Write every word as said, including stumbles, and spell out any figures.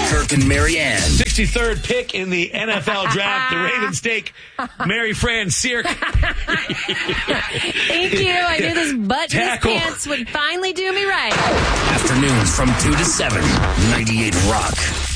Kirk and Marianne. sixty-third pick in the N F L draft. The Ravens take Mary Fran Sierk. Thank you. I knew this buttonless pants would finally do me right. Afternoons from two to seven, ninety-eight Rock.